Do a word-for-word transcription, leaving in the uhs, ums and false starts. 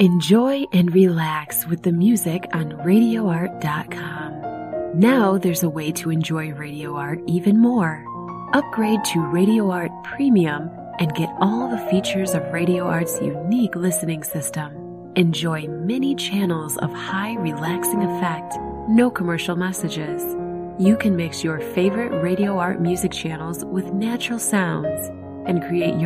Enjoy and relax with the music on radio art dot com. Now there's a way to enjoy Radio Art even more. Upgrade to Radio Art Premium and get all the features of Radio Art's unique listening system. Enjoy many channels of high relaxing effect, no commercial messages. You can mix your favorite Radio Art music channels with natural sounds and create your